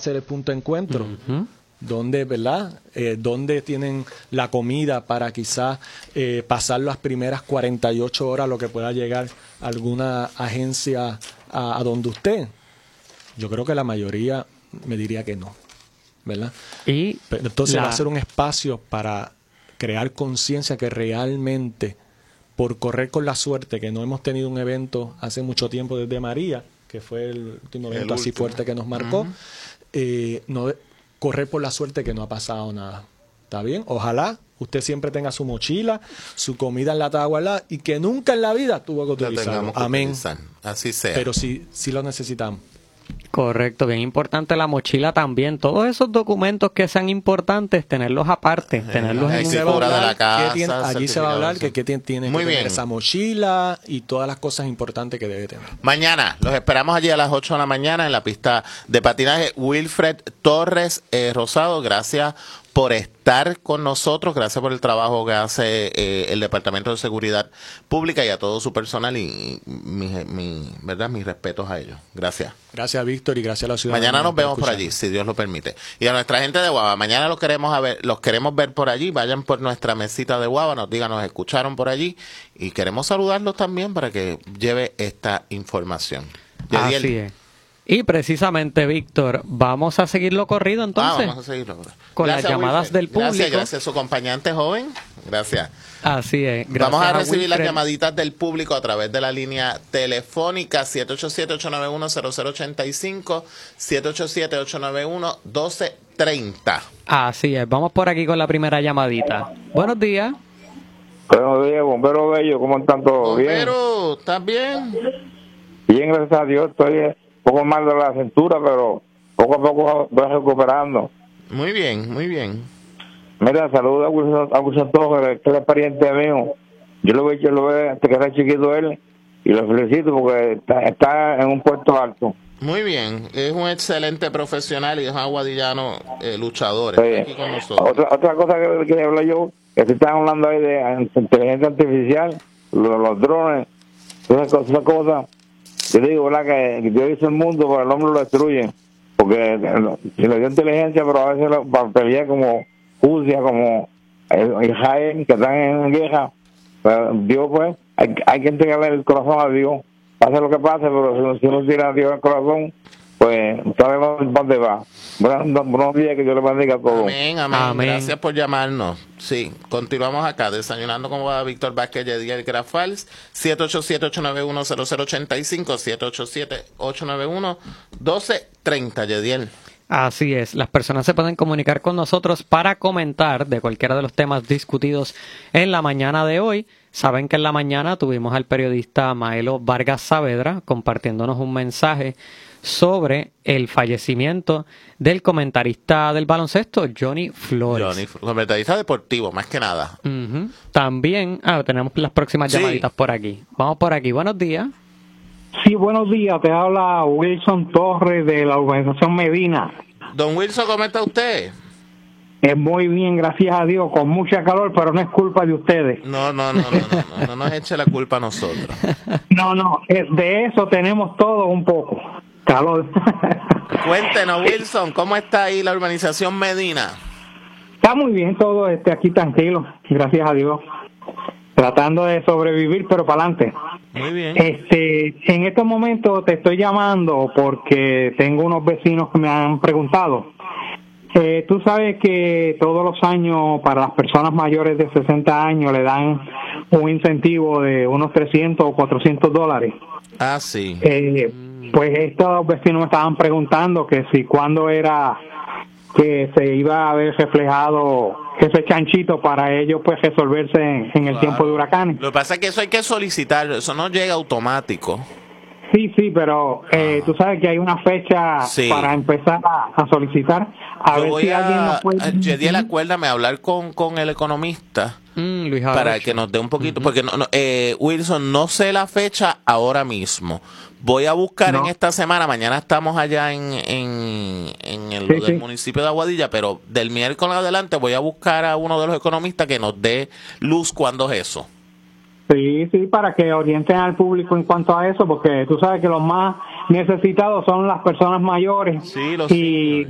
ser el punto de encuentro. ¿Dónde, verdad? ¿Dónde tienen la comida para quizás pasar las primeras 48 horas, lo que pueda llegar alguna agencia a donde usted? Yo creo que la mayoría me diría que no, ¿verdad? Pero entonces va a ser un espacio para crear conciencia que realmente, por correr con la suerte, que no hemos tenido un evento hace mucho tiempo desde María, que fue el último evento así fuerte que nos marcó, no correr por la suerte que no ha pasado nada. ¿Está bien? Ojalá usted siempre tenga su mochila, su comida enlatada guardada y que nunca en la vida tuvo que utilizarlo. Amén. Así sea. Pero sí lo necesitamos. Correcto, bien importante la mochila también. Todos esos documentos que sean importantes, tenerlos aparte, tenerlos en de la casa, allí se va a hablar que tiene que tener esa mochila y todas las cosas importantes que debe tener. Mañana, los esperamos allí a las 8 de la mañana en la pista de patinaje. Wilfred Torres Rosado, gracias por estar con nosotros, gracias por el trabajo que hace el Departamento de Seguridad Pública y a todo su personal y ¿verdad? Mis respetos a ellos. Gracias. Gracias, Víctor, y gracias a la ciudadanía. Mañana nos vemos por allí, si Dios lo permite. Y a nuestra gente de Guava, mañana los queremos ver por allí. Vayan por nuestra mesita de Guava, nos digan, nos escucharon por allí y queremos saludarlos también para que lleve esta información. Así es. Y precisamente, Víctor, vamos a seguirlo corrido entonces. Vamos a seguirlo. Con las llamadas del público. Gracias a su acompañante joven. Gracias. Así es. Vamos a recibir las llamaditas del público a través de la línea telefónica 787-891-0085, 787-891-1230. Así es. Vamos por aquí con la primera llamadita. Buenos días. Buenos días, bombero bello. ¿Cómo están todos? Bombero, ¿estás bien? Bien, gracias a Dios. Estoy un poco mal de la cintura, pero poco a poco voy recuperando. Muy bien, muy bien. Mira, saludos a Wilson Torres, que es el pariente mío. Yo lo veo hasta que era chiquito él, y lo felicito porque está en un puesto alto. Muy bien, es un excelente profesional y es un aguadillano luchador. Está aquí con nosotros. Otra cosa que quería hablar yo, que se están hablando ahí de inteligencia artificial, los drones, todas esas cosas. Yo digo, ¿verdad? Que Dios hizo el mundo, pero el hombre lo destruye. Porque se le dio inteligencia, pero a veces para pelear como Rusia, como Israel, que están en guerra. Pero Dios, pues, hay que entregarle el corazón a Dios. Pase lo que pase, pero si uno tira a Dios el corazón, pues sabemos dónde va. Buenos días, que Dios le bendiga a todos. Amén, amén. Gracias por llamarnos. Sí, continuamos acá, desayunando con Víctor Vázquez y Ediel Grafals, 787-891-0085, 787-891-1230, Yediel. Así es, las personas se pueden comunicar con nosotros para comentar de cualquiera de los temas discutidos en la mañana de hoy. Saben que en la mañana tuvimos al periodista Maelo Vargas Saavedra compartiéndonos un mensaje sobre el fallecimiento del comentarista del baloncesto, Johnny Flores. Comentarista deportivo, más que nada. También tenemos las próximas llamaditas por aquí. Vamos por aquí, buenos días. Sí, buenos días, te habla Wilson Torres de la organización Medina. Don Wilson, ¿cómo está usted? Muy bien, gracias a Dios, con mucha calor, pero no es culpa de ustedes. No nos eche la culpa a nosotros. No, de eso tenemos todo un poco, calor. Cuéntenos, Wilson, ¿cómo está ahí la urbanización Medina? Está muy bien todo, aquí tranquilo, gracias a Dios. Tratando de sobrevivir, pero para adelante. Muy bien. En estos momentos te estoy llamando porque tengo unos vecinos que me han preguntado. Tú sabes que todos los años para las personas mayores de 60 años le dan un incentivo de unos $300 o $400. Ah, sí. Pues estos vecinos me estaban preguntando que si cuándo era que se iba a ver reflejado ese chanchito para ellos pues resolverse en el tiempo de huracanes. Lo que pasa es que eso hay que solicitarlo, eso no llega automático. Sí, pero tú sabes que hay una fecha para empezar a solicitar. Si alguien nos puede... Yediel, acuérdame hablar con el economista para que nos dé un poquito, porque Wilson, no sé la fecha ahora mismo. Voy a buscar en esta semana, mañana estamos allá en el municipio de Aguadilla, pero del miércoles adelante voy a buscar a uno de los economistas que nos dé luz cuando es eso. Sí, para que orienten al público en cuanto a eso, porque tú sabes que los más necesitados son las personas mayores. Sí,